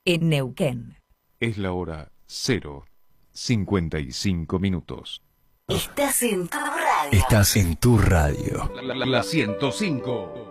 en Neuquén. Es la hora 0:55. Estás en tu radio. Estás en tu radio. La 105.